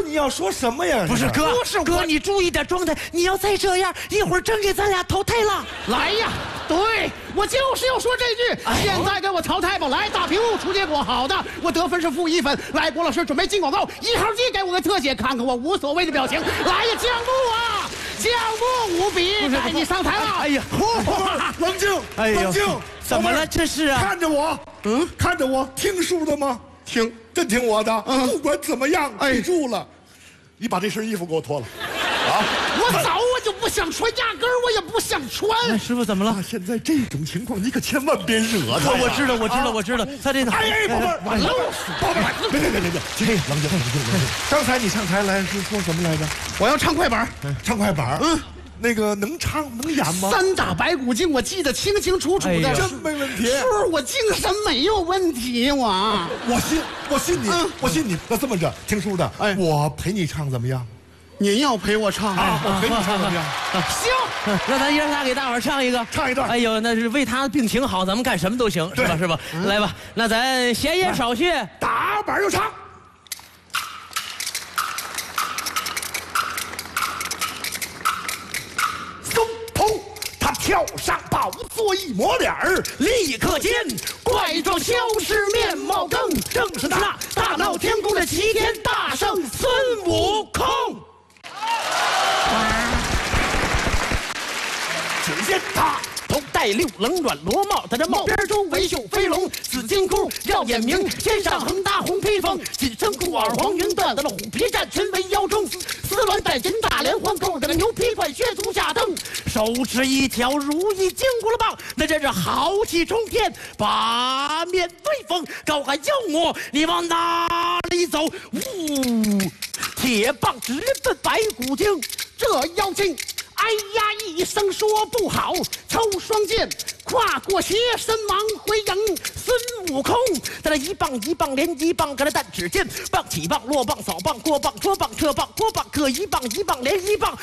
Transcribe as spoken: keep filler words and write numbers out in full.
你要说什么呀？ 不是哥， 不是哥，你注意点状态，你要再这样，一会儿真给咱俩淘汰了。 来呀，对我就是要说这句， 哎、 现在给我淘汰吧！来，大屏幕出结果，好的，我得分是负一分。来，郭老师准备进广告，一号机给我个特写，看看我无所谓的表情。来呀，将木啊，将木无比，该你上台了。 哎呀， 冷静， 哎呦冷静， 怎么了？这是啊？ 看着我，嗯，看着我，听叔的吗？ 听， 真听我的。 嗯， 不管怎么样，记住了，你把这身衣服给我脱了。啊！ 我早我就不想穿，压根儿我也不想穿。 哎、师傅怎么了？ 现在这种情况，你可千万别惹他。 我知道，我知道，我知道。他这个…… 哎哎，宝贝儿，完了，宝贝儿，别别别别别，这冷静冷静冷静。刚才你上台来是说什么来着？ 我要唱快板， 唱快板。嗯，那个能唱能演吗？ 三打白骨精，我记得清清楚楚的， 真没问题。 叔，我精神没有问题，我我信我信你，我信你。那这么着，听叔的，哎，我陪你唱怎么样？ 您要陪我唱啊？我陪你唱怎么样？ 行， 让咱爷仨给大伙儿唱一个， 唱一段。 哎呦，那是为他病情好，咱们干什么都行，是吧？是吧？ 嗯、 来吧，那咱闲言少叙， 打板就唱。松头，他跳上宝座一抹脸儿， 立刻间怪状消失，面貌更正是那大闹天宫的齐天大圣孙悟空。 只见他头戴六棱软罗帽，他这帽边中围绣飞龙，紫金箍耀眼明，肩上横搭红披风，紧身裤耳黄云缎，他那虎皮战裙围腰中，丝鸾带金大连环扣，他那牛皮管靴足下蹬，手持一条如意金箍棒，那真是豪气冲天，八面威风，高喊妖魔，你往哪里走？呜，铁棒直奔白骨精，这妖精。哎呀！一声说不好，抽双剑，跨过斜身忙回迎。孙悟空，他那一棒一棒连一棒，跟那弹指间，棒起棒落棒扫棒过棒捉棒撤棒过棒，可一棒一棒连一棒。